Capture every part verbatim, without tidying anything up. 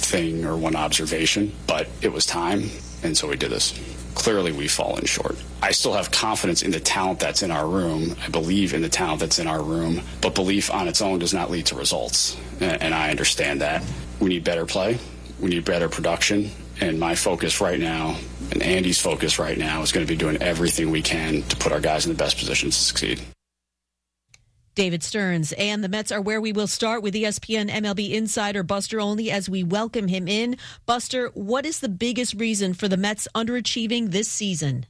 thing or one observation, but it was time, and so we did this. Clearly, we've fallen short. I still have confidence in the talent that's in our room. I believe in the talent that's in our room, but belief on its own does not lead to results, and I understand that. We need better play. We need better production, and my focus right now, and Andy's focus right now, is going to be doing everything we can to put our guys in the best positions to succeed. David Stearns, and the Mets are where we will start with E S P N M L B insider Buster Olney as we welcome him in. Buster, what is the biggest reason for the Mets underachieving this season?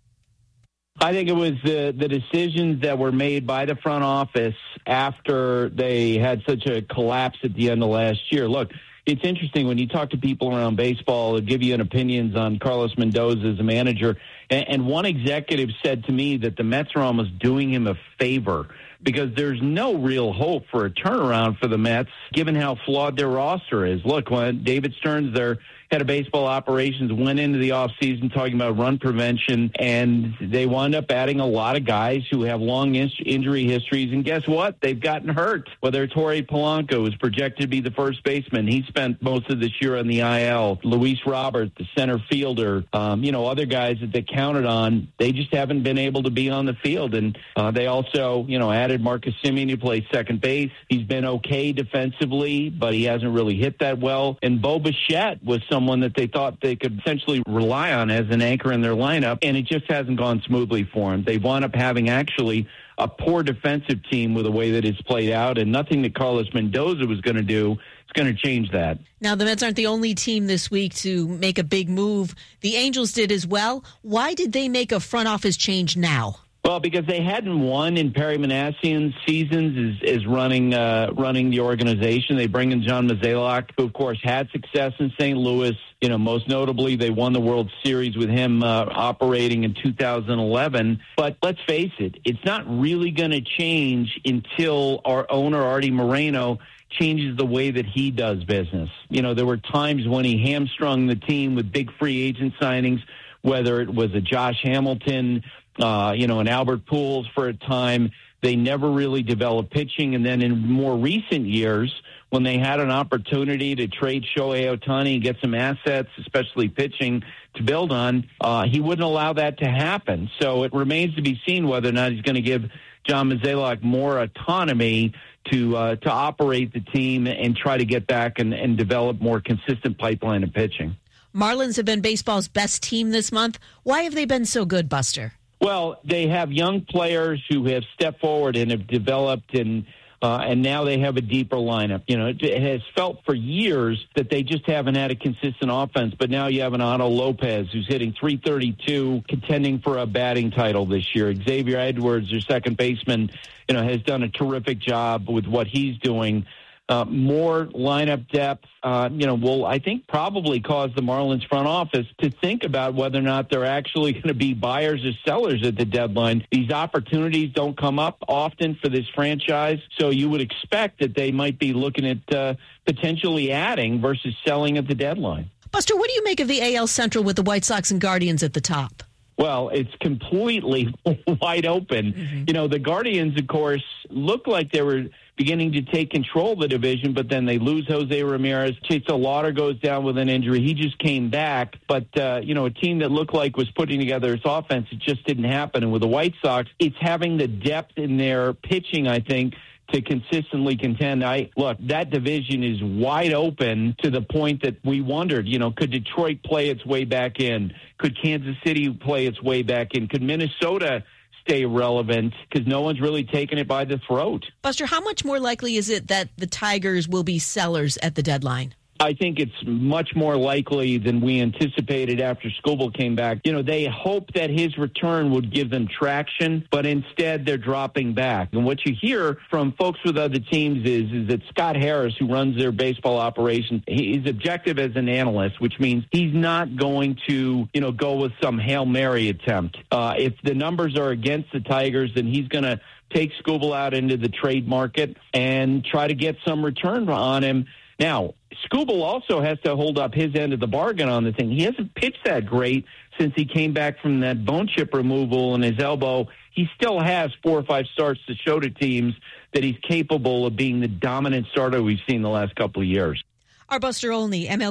I think it was the, the decisions that were made by the front office after they had such a collapse at the end of last year. Look, it's interesting when you talk to people around baseball who give you an opinions on Carlos Mendoza as a manager, and, and one executive said to me that the Mets are almost doing him a favor because there's no real hope for a turnaround for the Mets, given how flawed their roster is. Look, when David Stearns, their head of baseball operations, went into the offseason talking about run prevention, and they wound up adding a lot of guys who have long in- injury histories. And guess what? They've gotten hurt. Whether it's Jorge Polanco, who's projected to be the first baseman, he spent most of this year on the I L. Luis Robert, the center fielder, um, you know, other guys that they counted on, they just haven't been able to be on the field. And uh, they also, you know, added Marcus Semien, who plays second base. He's been okay defensively, but he hasn't really hit that well. And Bo Bichette was some someone that they thought they could essentially rely on as an anchor in their lineup, and it just hasn't gone smoothly for them. They wound up having actually a poor defensive team with the way that it's played out, and nothing that Carlos Mendoza was going to do is going to change that. Now, the Mets aren't the only team this week to make a big move. The Angels did as well. Why did they make a front office change now? Well, because they hadn't won in Perry Manassian's seasons is, is running uh, running the organization. They bring in John Mozeliak, who, of course, had success in Saint Louis. You know, most notably, they won the World Series with him uh, operating in two thousand eleven. But let's face it, it's not really going to change until our owner, Artie Moreno, changes the way that he does business. You know, there were times when he hamstrung the team with big free agent signings, whether it was a Josh Hamilton, Uh, you know, and Albert Pujols for a time. They never really developed pitching. And then in more recent years, when they had an opportunity to trade Shohei Ohtani and get some assets, especially pitching, to build on, uh, he wouldn't allow that to happen. So it remains to be seen whether or not he's going to give John Mozeliak more autonomy to uh, to operate the team and try to get back and, and develop more consistent pipeline of pitching. Marlins have been baseball's best team this month. Why have they been so good, Buster? Well, they have young players who have stepped forward and have developed, and uh, and now they have a deeper lineup. You know, it, it has felt for years that they just haven't had a consistent offense, but now you have an Otto Lopez who's hitting three thirty-two, contending for a batting title this year. Xavier Edwards, their second baseman, you know, has done a terrific job with what he's doing. Uh, more lineup depth, uh, you know, will, I think, probably cause the Marlins front office to think about whether or not they're actually going to be buyers or sellers at the deadline. These opportunities don't come up often for this franchise, so you would expect that they might be looking at uh, potentially adding versus selling at the deadline. Buster, what do you make of the A L Central with the White Sox and Guardians at the top? Well, it's completely wide open. Mm-hmm. You know, the Guardians, of course, look like they were beginning to take control of the division, but then they lose Jose Ramirez. Chase Lauder goes down with an injury. He just came back. But, uh, you know, a team that looked like was putting together its offense, it just didn't happen. And with the White Sox, it's having the depth in their pitching, I think, to consistently contend. I look, that division is wide open to the point that we wondered, you know, could Detroit play its way back in? Could Kansas City play its way back in? Could Minnesota stay relevant? Because no one's really taken it by the throat. Buster, how much more likely is it that the Tigers will be sellers at the deadline? I think it's much more likely than we anticipated after Skubal came back. You know, they hoped that his return would give them traction, but instead they're dropping back. And what you hear from folks with other teams is, is that Scott Harris, who runs their baseball operations, he's objective as an analyst, which means he's not going to, you know, go with some Hail Mary attempt. Uh, if the numbers are against the Tigers, then he's going to take Skubal out into the trade market and try to get some return on him. Now, Skubal also has to hold up his end of the bargain on the thing. He hasn't pitched that great since he came back from that bone chip removal in his elbow. He still has four or five starts to show to teams that he's capable of being the dominant starter we've seen the last couple of years. Our Buster Olney, M L B